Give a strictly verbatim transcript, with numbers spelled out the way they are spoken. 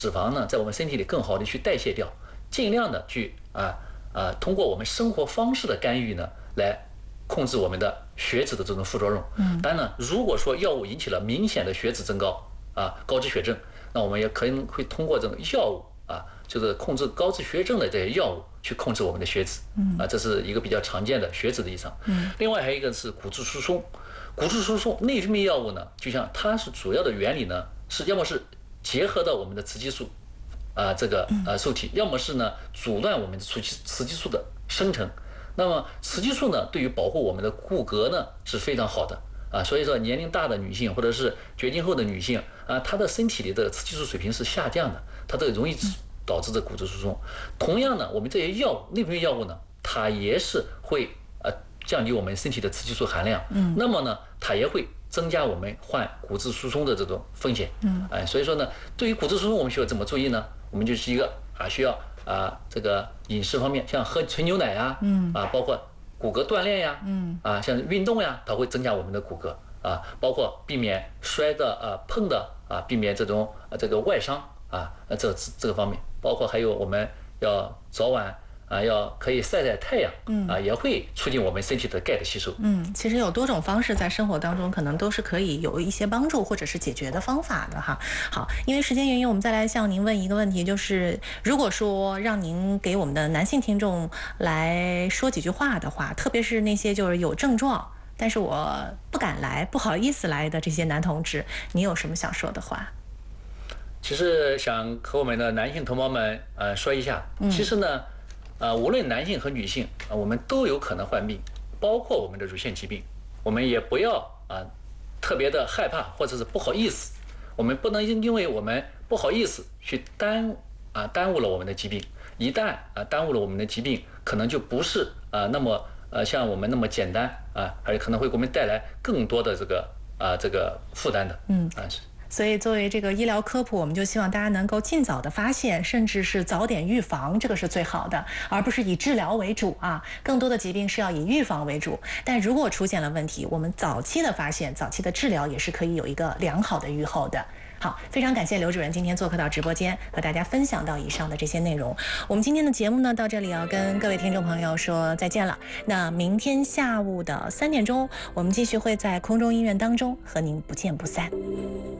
脂肪呢在我们身体里更好的去代谢掉，尽量的去啊啊通过我们生活方式的干预呢来控制我们的血脂的这种副作用。嗯，当然呢，如果说药物引起了明显的血脂增高啊高脂血症，那我们也可能会通过这种药物啊，就是控制高脂血症的这些药物去控制我们的血脂。嗯，啊，这是一个比较常见的血脂的异常。嗯，另外还有一个是骨质疏松，骨质疏松内分泌药物呢，就像它是主要的原理呢，是要么是结合到我们的雌激素啊这个呃受体，要么是呢阻断我们的雌激雌激素的生成。那么雌激素呢，对于保护我们的骨骼呢是非常好的。啊，所以说年龄大的女性或者是绝经后的女性啊，她的身体里的雌激素水平是下降的，它这个容易导致这骨质疏松。同样呢，我们这些药物内分泌药物呢，它也是会呃降低我们身体的雌激素含量，嗯，那么呢，它也会增加我们患骨质疏松的这种风险，嗯，哎，所以说呢，对于骨质疏松我们需要怎么注意呢？我们就是一个啊需要啊这个饮食方面，像喝纯牛奶呀，嗯，啊包括骨骼锻炼呀，嗯，啊，像运动呀，它会增加我们的骨骼啊，包括避免摔的啊、碰的啊，避免这种啊这个外伤啊，这这个方面，包括还有我们要早晚啊要可以晒晒太阳，嗯，啊也会促进我们身体的钙的吸收。 嗯，其实有多种方式在生活当中可能都是可以有一些帮助或者是解决的方法的哈。好，因为时间原因，我们再来向您问一个问题，就是如果说让您给我们的男性听众来说几句话的话，特别是那些就是有症状但是我不敢来不好意思来的这些男同志，你有什么想说的话？ 其实想和我们的男性同胞们呃说一下，其实呢呃无论男性和女性啊、呃，我们都有可能患病，包括我们的乳腺疾病，我们也不要啊、呃、特别的害怕或者是不好意思，我们不能因为我们不好意思去耽啊、呃、耽误了我们的疾病，一旦啊、呃、耽误了我们的疾病，可能就不是啊、呃、那么呃像我们那么简单啊，而且可能会给我们带来更多的这个啊、呃、这个负担的。嗯啊是。 所以作为这个医疗科普，我们就希望大家能够尽早的发现，甚至是早点预防，这个是最好的，而不是以治疗为主啊。更多的疾病是要以预防为主，但如果出现了问题，我们早期的发现、早期的治疗也是可以有一个良好的预后的。好，非常感谢刘主任今天做客到直播间，和大家分享到以上的这些内容。我们今天的节目呢，到这里要跟各位听众朋友说再见了。那明天下午的三点钟，我们继续会在空中医院当中和您不见不散。